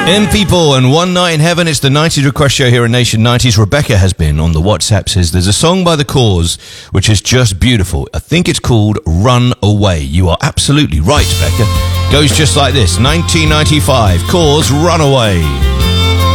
M people and One Night in Heaven. It's the 90s request show here at Nation 90s. Rebecca has been on the WhatsApp, says there's a song by The Cause which is just beautiful. I think it's called Run Away. You are absolutely right, Becca. Goes just like this. 1995, Cause, Run Away.